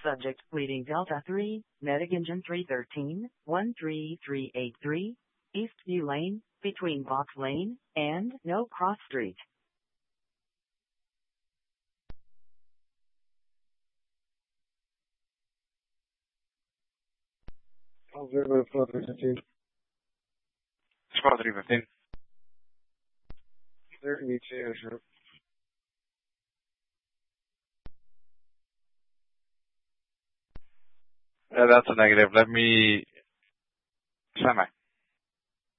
Subject leading Delta 3, Medellin 313, 13383, Eastview Lane, between Box Lane and No Cross Street. Squad 315. Squad 315. There can be two, sure. That's a negative. Let me... Stand by.